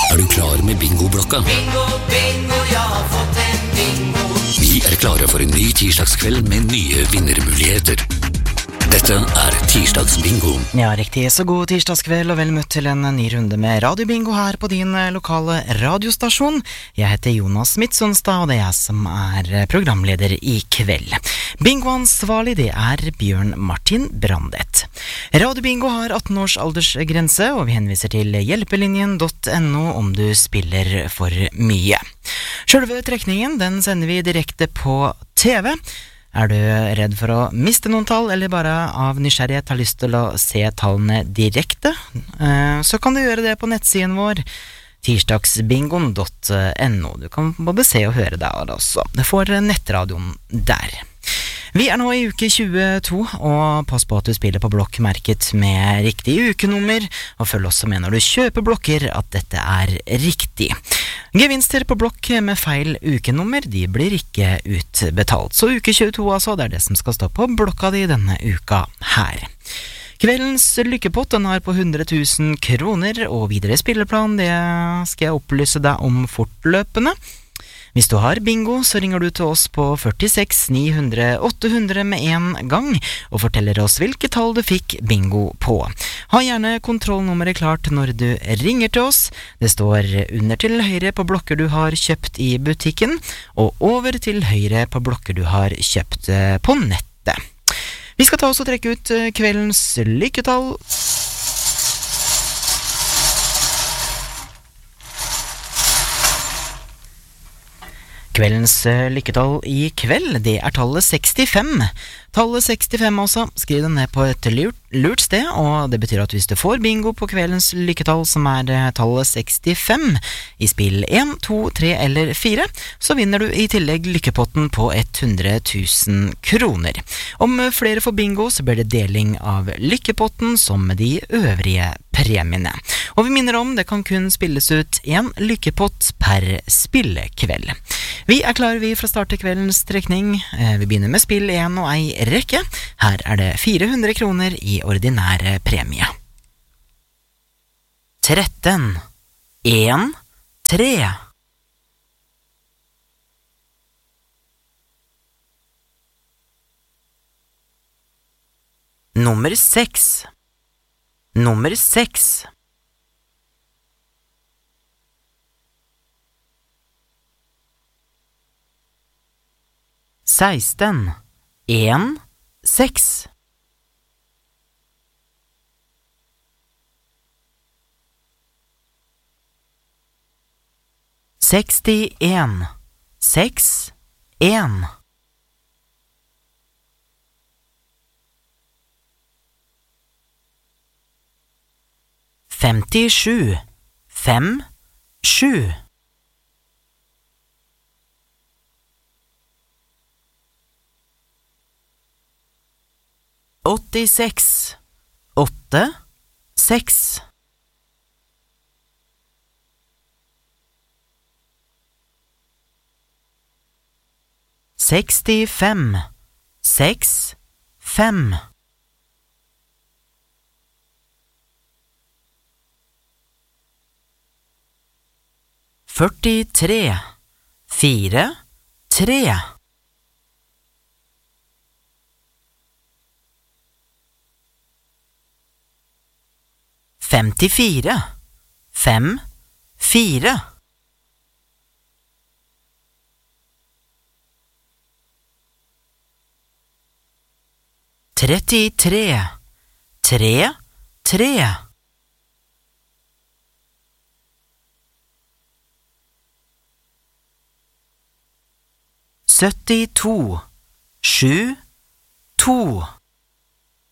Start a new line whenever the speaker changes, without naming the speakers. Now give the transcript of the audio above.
Er du klar med bingoblokka?
Bingo, bingo, jeg har fått en bingo.
Vi er klare for en ny tirsdagskveld med nye vinnermuligheter. Dette er tirsdagsbingo.
Ja, riktig. Så god tirsdagskveld og vel møtt til en ny runde med radiobingo her på din lokale radiostasjon. Jeg heter Jonas Midtsonstad, og det er jeg som er programleder i kveld. Bingoansvarlig, det er Bjørn Martin Brandet. Radiobingo har 18 års aldersgrense, og vi henviser til hjelpelinjen.no om du spiller for mye. Selve trekningen, den sender vi direkte på TV. Er du redd for å miste noen tall, eller bare av nysgjerrighet har lyst til å se tallene direkte, så kan du gjøre det på nettsiden vår, tirsdagsbingon.no. Du kan både se og høre der også. Du får nettradioen der. Vi er nå i uke 22, og pass på at du spiller på blokk merket med riktig ukenummer, og følg også med når du kjøper blokker at dette er riktig. Gevinster på blokk med feil ukenummer, de blir ikke utbetalt. Så uke 22 altså, det er det som skal stå på blokka di denne uka her. Kveldens lykkepott, den er på 100 000 kroner, og videre spilleplan, det skal jeg opplyse deg om fortløpende. Hvis du har bingo, så ringer du til oss på 46 900 800 med en gang, og forteller oss hvilke tall du fikk bingo på. Ha gjerne kontrollnummeret klart når du ringer til oss. Det står under til høyre på blokker du har kjøpt i butikken, og over til høyre på blokker du har kjøpt på nettet. Vi skal ta oss og trekke ut kveldens lykketall. Kveldens lykketall i kveld, det er tallet 65. Tallet 65 også, skriv den ned på et lurt sted, og det betyr at hvis du får bingo på kveldens lykketall, som er tallet 65, i spill 1, 2, 3 eller 4, så vinner du i tillegg lykkepotten på 100 000 kroner. Om flere får bingo, så blir det deling av lykkepotten som med de øvrige premiene. Og vi minner om, det kan kun spilles ut en lykkepott per spillekveld. Vi er klare vi fra start til kveldens trekning. Vi begynner med spill 1 og ei rekke. Her er det 400 kroner i ordinære premie. 13 1 3 Nummer 6 Nummer 6 16 1 6 61 6 1 57 5 7 86 8 6 65 6 5 43 4 3 54 5 4 33 3 3 72 7 2